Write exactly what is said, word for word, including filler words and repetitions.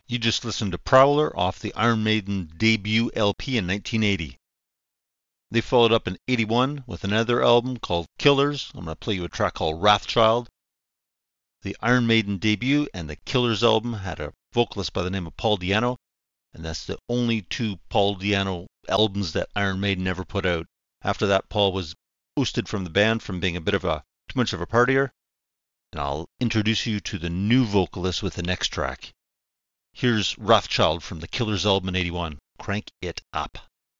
You just listened to Prowler off the Iron Maiden debut L P in nineteen eighty. They followed up in eighty-one with another album called Killers. I'm going to play you a track called Wrathchild. The Iron Maiden debut and the Killers album had a vocalist by the name of Paul Di'Anno, and that's the only two Paul Di'Anno albums that Iron Maiden ever put out. After that, Paul was ousted from the band from being a bit of a too much of a partier, and I'll introduce you to the new vocalist with the next track. Here's Wrathchild from the Killers album in eighty-one. Crank it up.